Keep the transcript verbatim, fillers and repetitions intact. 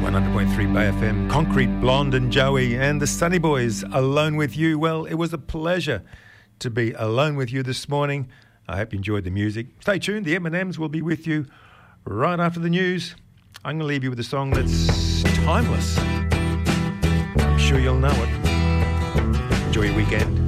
one hundred point three Bay F M, Concrete Blonde and Joey and the Sunny Boys, Alone With You. Well, it was a pleasure to be alone with you this morning. I hope you enjoyed the music. Stay tuned, the M and M's will be with you right after the news. I'm going to leave you with a song that's timeless. I'm sure you'll know it. Enjoy your weekend.